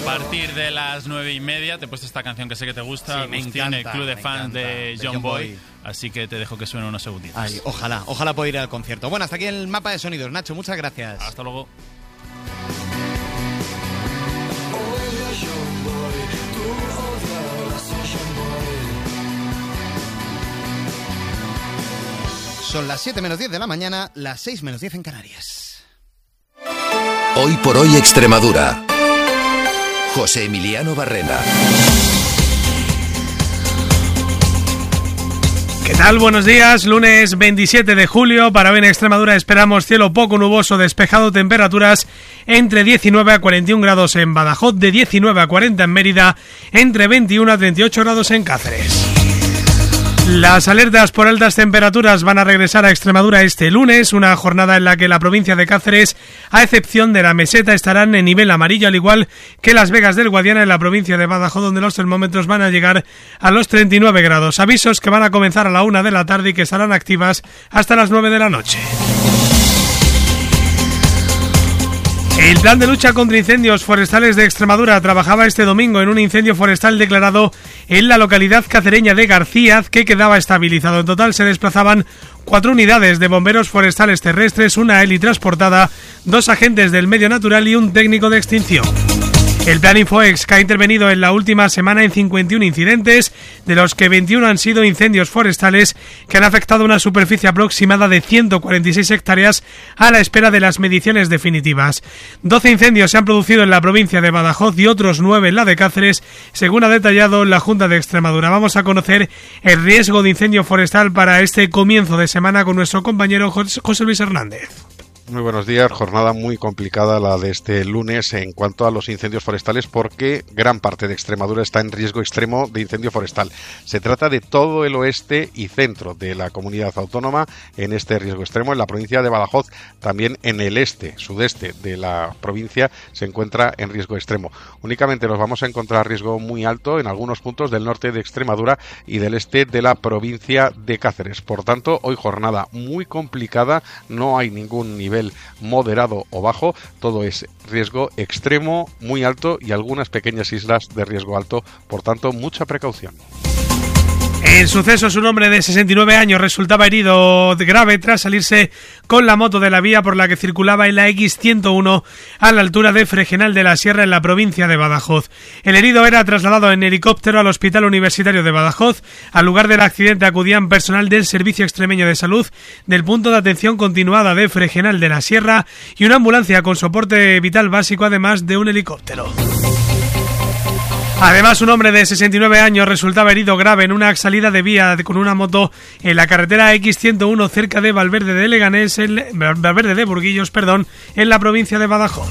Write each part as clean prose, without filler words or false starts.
partir de las 9:30 te he puesto esta canción que sé que te gusta, sí, me Agustín, encanta, el club de fans de John Boy. Así que te dejo que suene unos segunditos. Ay, ojalá pueda ir al concierto. Bueno, hasta aquí el mapa de sonidos. Nacho, muchas gracias. Hasta luego. Son las 7:10 de la mañana, las 6:10 en Canarias. Hoy por hoy Extremadura. José Emiliano Barrena. ¿Qué tal? Buenos días, lunes 27 de julio. Para hoy en Extremadura esperamos cielo poco nuboso, despejado, temperaturas entre 19 a 41 grados en Badajoz, de 19 a 40 en Mérida, entre 21 a 38 grados en Cáceres. Las alertas por altas temperaturas van a regresar a Extremadura este lunes, una jornada en la que la provincia de Cáceres, a excepción de la meseta, estarán en nivel amarillo, al igual que Las Vegas del Guadiana en la provincia de Badajoz, donde los termómetros van a llegar a los 39 grados. Avisos que van a comenzar a la 1 de la tarde y que estarán activas hasta las 9 de la noche. El plan de lucha contra incendios forestales de Extremadura trabajaba este domingo en un incendio forestal declarado en la localidad cacereña de García, que quedaba estabilizado. En total se desplazaban 4 unidades de bomberos forestales terrestres, una helitransportada, 2 agentes del medio natural y un técnico de extinción. El Plan Infoex, que ha intervenido en la última semana en 51 incidentes, de los que 21 han sido incendios forestales que han afectado una superficie aproximada de 146 hectáreas a la espera de las mediciones definitivas. 12 incendios se han producido en la provincia de Badajoz y otros 9 en la de Cáceres, según ha detallado la Junta de Extremadura. Vamos a conocer el riesgo de incendio forestal para este comienzo de semana con nuestro compañero José Luis Hernández. Muy buenos días, jornada muy complicada la de este lunes en cuanto a los incendios forestales porque gran parte de Extremadura está en riesgo extremo de incendio forestal. Se trata de todo el oeste y centro de la comunidad autónoma en este riesgo extremo. En la provincia de Badajoz, también en el este, sudeste de la provincia se encuentra en riesgo extremo. Únicamente nos vamos a encontrar riesgo muy alto en algunos puntos del norte de Extremadura y del este de la provincia de Cáceres. Por tanto, hoy jornada muy complicada, no hay ningún nivel moderado o bajo, todo es riesgo extremo, muy alto y algunas pequeñas islas de riesgo alto, por tanto mucha precaución. En sucesos, un hombre de 69 años resultaba herido grave tras salirse con la moto de la vía por la que circulaba en la X101 a la altura de Fregenal de la Sierra en la provincia de Badajoz. El herido era trasladado en helicóptero al Hospital Universitario de Badajoz. Al lugar del accidente acudían personal del Servicio Extremeño de Salud, del Punto de Atención Continuada de Fregenal de la Sierra y una ambulancia con soporte vital básico, además de un helicóptero. Además, un hombre de 69 años resultaba herido grave en una salida de vía con una moto en la carretera X101 cerca de Valverde de Leganés, Valverde de Burguillos, en la provincia de Badajoz.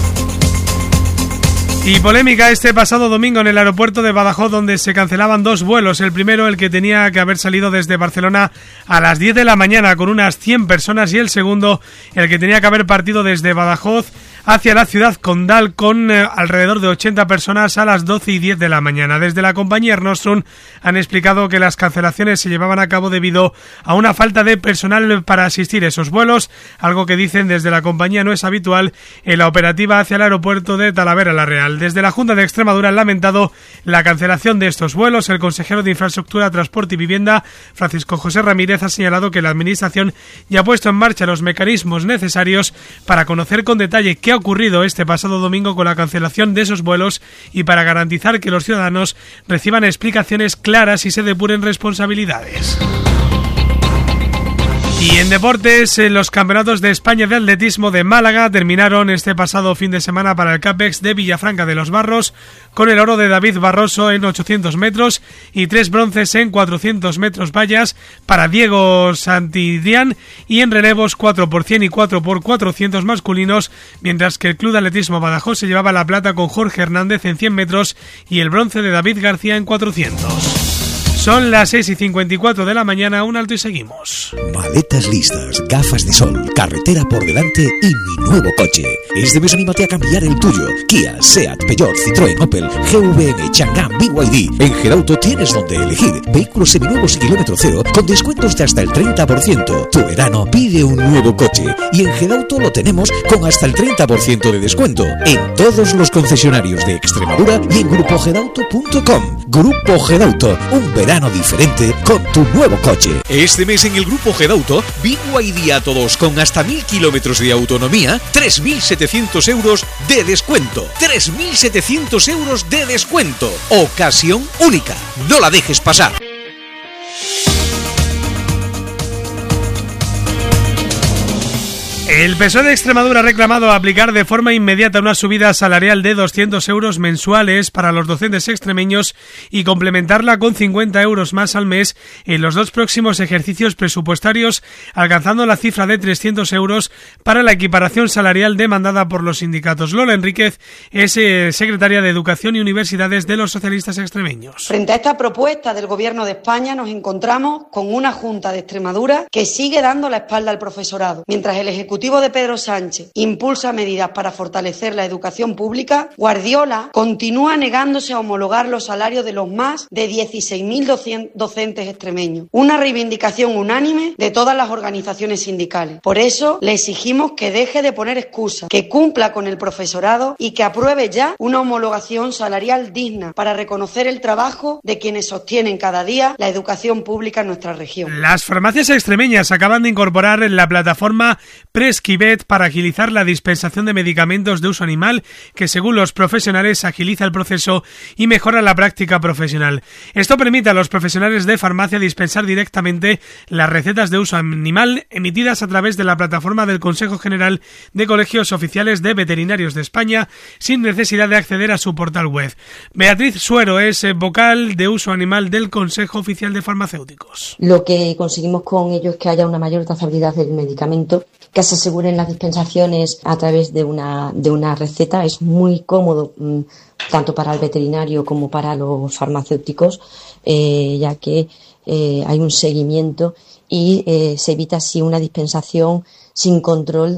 Y polémica este pasado domingo en el aeropuerto de Badajoz, donde se cancelaban 2 vuelos. El primero, el que tenía que haber salido desde Barcelona a las 10 de la mañana con unas 100 personas, y el segundo, el que tenía que haber partido desde Badajoz hacia la ciudad condal con alrededor de 80 personas a las 12:10 de la mañana. Desde la compañía Air Nostrum han explicado que las cancelaciones se llevaban a cabo debido a una falta de personal para asistir a esos vuelos, algo que dicen desde la compañía no es habitual en la operativa hacia el aeropuerto de Talavera la Real. Desde la Junta de Extremadura han lamentado la cancelación de estos vuelos. El consejero de Infraestructura, Transporte y Vivienda, Francisco José Ramírez, ha señalado que la Administración ya ha puesto en marcha los mecanismos necesarios para conocer con detalle qué ha ocurrido este pasado domingo con la cancelación de esos vuelos y para garantizar que los ciudadanos reciban explicaciones claras y se depuren responsabilidades. Y en deportes, los campeonatos de España de atletismo de Málaga terminaron este pasado fin de semana para el CAPEX de Villafranca de los Barros, con el oro de David Barroso en 800 metros y 3 bronces en 400 metros vallas para Diego Santidrián, y en relevos 4 por 100 y 4 por 400 masculinos, mientras que el Club de Atletismo Badajoz se llevaba la plata con Jorge Hernández en 100 metros y el bronce de David García en 400. Son las 6:54 de la mañana, un alto y seguimos. Maletas listas, gafas de sol, carretera por delante y mi nuevo coche. Este mes anímate a cambiar el tuyo. Kia, Seat, Peugeot, Citroën, Opel, GVM, Chang'an, BYD. En Gedauto tienes donde elegir. Vehículos seminuevos y kilómetro cero con descuentos de hasta el 30%. Tu verano pide un nuevo coche y en Gedauto lo tenemos con hasta el 30% de descuento en todos los concesionarios de Extremadura y en grupogedauto.com. Grupo Gedauto, un verano diferente con tu nuevo coche. Este mes en el Grupo Gedauto, BYD a todos con hasta 1000 kilómetros de autonomía, 3.700 euros de descuento. 3.700 euros de descuento. Ocasión única. No la dejes pasar. El PSOE de Extremadura ha reclamado aplicar de forma inmediata una subida salarial de 200 euros mensuales para los docentes extremeños y complementarla con 50 euros más al mes en los 2 próximos ejercicios presupuestarios, alcanzando la cifra de 300 euros para la equiparación salarial demandada por los sindicatos. Lola Enríquez es secretaria de Educación y Universidades de los socialistas extremeños. Frente a esta propuesta del Gobierno de España nos encontramos con una Junta de Extremadura que sigue dando la espalda al profesorado, mientras el Ejecutivo de Pedro Sánchez impulsa medidas para fortalecer la educación pública. Guardiola continúa negándose a homologar los salarios de los más de 16.000 docentes extremeños, una reivindicación unánime de todas las organizaciones sindicales. Por eso le exigimos que deje de poner excusas, que cumpla con el profesorado y que apruebe ya una homologación salarial digna para reconocer el trabajo de quienes sostienen cada día la educación pública en nuestra región. Las farmacias extremeñas acaban de incorporar la plataforma Presquivet para agilizar la dispensación de medicamentos de uso animal, que según los profesionales agiliza el proceso y mejora la práctica profesional. Esto permite a los profesionales de farmacia dispensar directamente las recetas de uso animal emitidas a través de la plataforma del Consejo General de Colegios Oficiales de Veterinarios de España, sin necesidad de acceder a su portal web. Beatriz Suero es vocal de uso animal del Consejo Oficial de Farmacéuticos. Lo que conseguimos con ello es que haya una mayor trazabilidad del medicamento, que se aseguren las dispensaciones a través de una receta. Es muy cómodo tanto para el veterinario como para los farmacéuticos, ya que hay un seguimiento y se evita así una dispensación sin control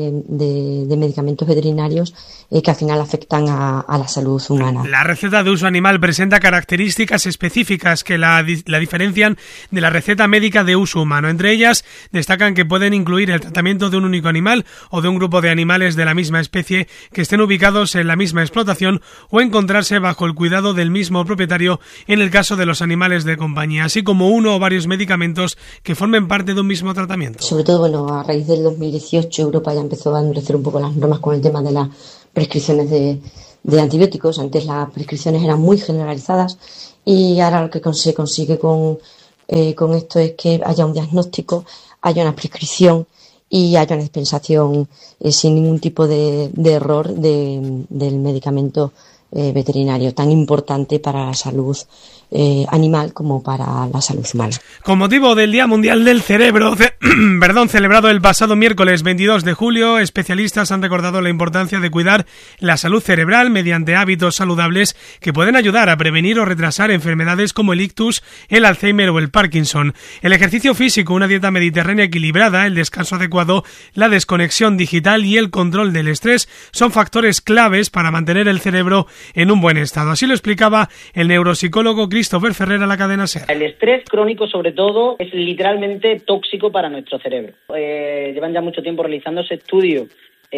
de medicamentos veterinarios que al final afectan a la salud humana. La receta de uso animal presenta características específicas que la diferencian de la receta médica de uso humano. Entre ellas destacan que pueden incluir el tratamiento de un único animal o de un grupo de animales de la misma especie que estén ubicados en la misma explotación o encontrarse bajo el cuidado del mismo propietario en el caso de los animales de compañía, así como uno o varios medicamentos que formen parte de un mismo tratamiento. Sobre todo, a raíz del 2018 Europa ya empezó a endurecer un poco las normas con el tema de las prescripciones de antibióticos. Antes las prescripciones eran muy generalizadas y ahora lo que se consigue con esto es que haya un diagnóstico, haya una prescripción y haya una dispensación sin ningún tipo de error del medicamento veterinario, tan importante para la salud animal como para la salud humana. Con motivo del Día Mundial del Cerebro, celebrado el pasado miércoles 22 de julio, especialistas han recordado la importancia de cuidar la salud cerebral mediante hábitos saludables que pueden ayudar a prevenir o retrasar enfermedades como el ictus, el Alzheimer o el Parkinson. El ejercicio físico, una dieta mediterránea equilibrada, el descanso adecuado, la desconexión digital y el control del estrés son factores claves para mantener el cerebro en un buen estado. Así lo explicaba el neuropsicólogo Christopher Ferrer a la cadena SER. El estrés crónico, sobre todo, es literalmente tóxico para nuestro cerebro. Llevan ya mucho tiempo realizándose estudios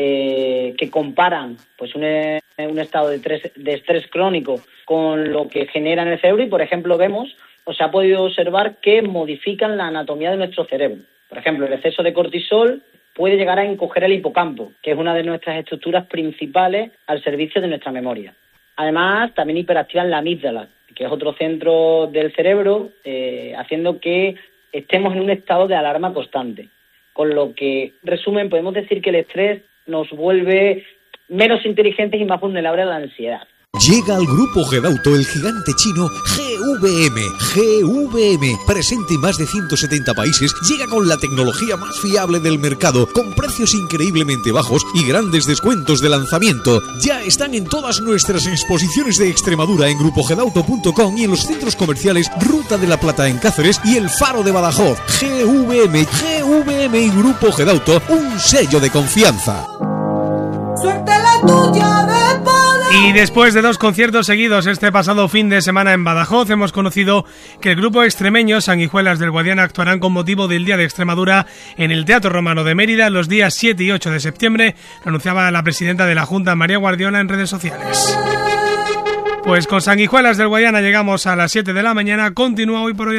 que comparan pues un estado de estrés crónico con lo que genera en el cerebro y, por ejemplo, se ha podido observar que modifican la anatomía de nuestro cerebro. Por ejemplo, el exceso de cortisol puede llegar a encoger el hipocampo, que es una de nuestras estructuras principales al servicio de nuestra memoria. Además, también hiperactivan la amígdala, que es otro centro del cerebro, haciendo que estemos en un estado de alarma constante. Con lo que, resumen, podemos decir que el estrés nos vuelve menos inteligentes y más vulnerables a la ansiedad. Llega al Grupo Gedauto el gigante chino GVM, presente en más de 170 países, llega con la tecnología más fiable del mercado, con precios increíblemente bajos y grandes descuentos de lanzamiento. Ya están en todas nuestras exposiciones de Extremadura en grupogedauto.com y en los centros comerciales Ruta de la Plata en Cáceres y El Faro de Badajoz. GVM y Grupo Gedauto, un sello de confianza. Suerte la tuya de poder. Y después de 2 conciertos seguidos este pasado fin de semana en Badajoz, hemos conocido que el grupo extremeño Sanguijuelas del Guadiana actuarán con motivo del Día de Extremadura en el Teatro Romano de Mérida los días 7 y 8 de septiembre, lo anunciaba la presidenta de la Junta, María Guardiola, en redes sociales. Pues con Sanguijuelas del Guadiana llegamos a las 7 de la mañana. Continúa Hoy por Hoy.